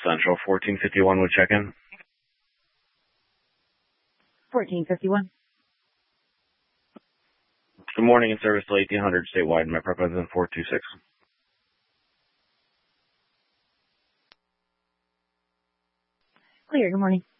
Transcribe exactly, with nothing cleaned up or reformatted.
Central, fourteen fifty-one would check in. fourteen fifty-one. Good morning, in service to eighteen hundred statewide, Met Representative four two six. Clear, good morning.